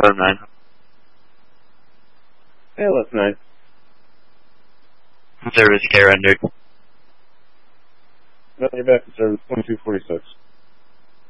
9. Yeah, that's nice. Service care rendered. No, you're back to service 2246.